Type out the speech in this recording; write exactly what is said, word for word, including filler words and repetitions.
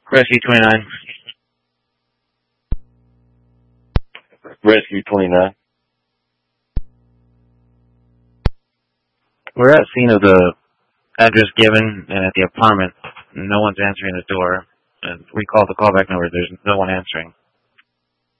Rescue twenty-nine. Rescue twenty-nine. We're at scene of the address given and at the apartment. No one's answering the door. And we called the callback number. There's no one answering.